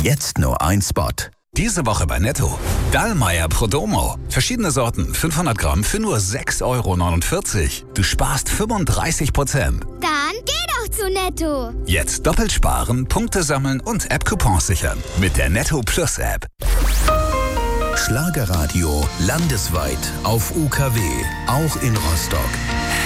Jetzt nur ein Spot. Diese Woche bei Netto. Dallmayr Prodomo. Verschiedene Sorten, 500 Gramm für nur 6,49 €. Du sparst 35%. Dann geh doch zu Netto. Jetzt doppelt sparen, Punkte sammeln und App-Coupons sichern. Mit der Netto Plus App. Schlagerradio landesweit auf UKW, auch in Rostock.